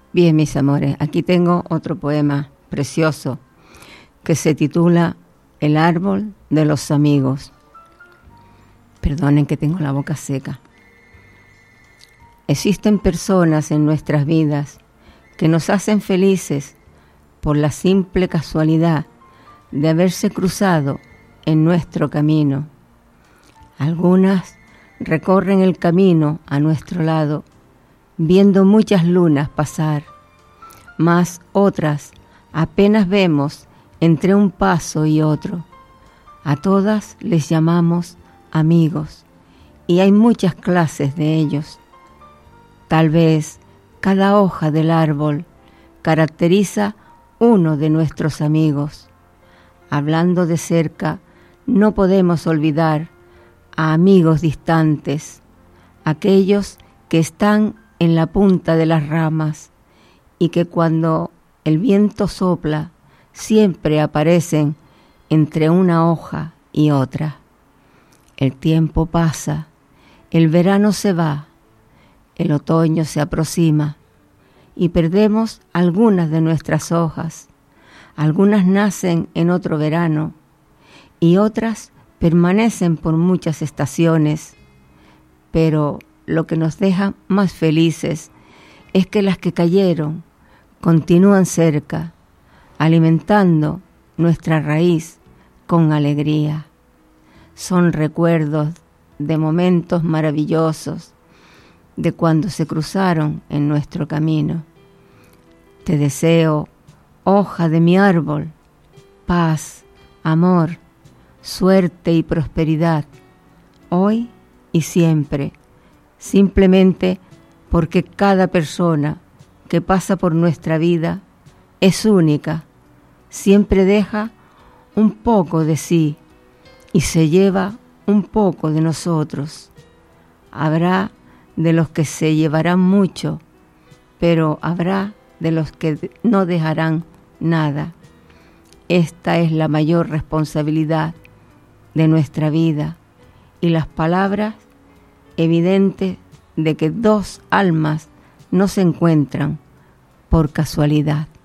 Bien, mis amores, aquí tengo otro poema precioso que se titula El árbol de los amigos. Perdonen que tengo la boca seca. Existen personas en nuestras vidas que nos hacen felices por la simple casualidad de haberse cruzado en nuestro camino. Algunas recorren el camino a nuestro lado, viendo muchas lunas pasar, mas otras apenas vemos entre un paso y otro. A todas les llamamos amigos, y hay muchas clases de ellos. Tal vez cada hoja del árbol caracteriza uno de nuestros amigos. Hablando de cerca, no podemos olvidar a amigos distantes, aquellos que están en la punta de las ramas y que cuando el viento sopla siempre aparecen entre una hoja y otra. El tiempo pasa, el verano se va, el otoño se aproxima y perdemos algunas de nuestras hojas. Algunas nacen en otro verano y otras permanecen por muchas estaciones, pero lo que nos deja más felices es que las que cayeron continúan cerca, alimentando nuestra raíz con alegría. Son recuerdos de momentos maravillosos, de cuando se cruzaron en nuestro camino. Te deseo, hoja de mi árbol, paz, amor, suerte y prosperidad, hoy y siempre, simplemente porque cada persona que pasa por nuestra vida es única, siempre deja un poco de sí y se lleva un poco de nosotros. Habrá de los que se llevarán mucho, pero habrá de los que no dejarán nada. Esta es la mayor responsabilidad de nuestra vida y las palabras evidentes de que dos almas no se encuentran por casualidad.